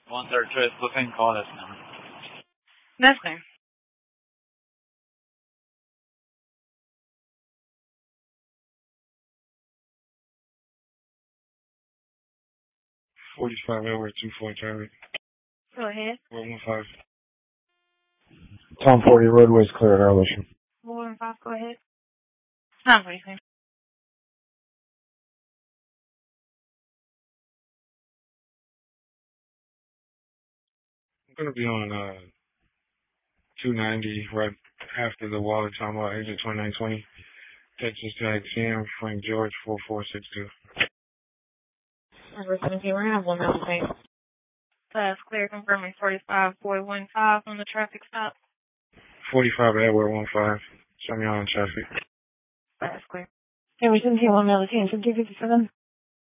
133, looking call this number. That's clear. $45 Edward 24 traffic. Go ahead. 415. Tom 40 roadway's clear at Arlington. 415, go ahead. Time for you, sir. I'm gonna be on 290 right after the Waller Tomahawk exit 2920. Texas tag Sam Frank George 4462. We're gonna have one other thing. That's clear, confirming 45415 on the traffic stop. 45 Edward 15. Show me on traffic. That's clear. Can we send you one other team? 257?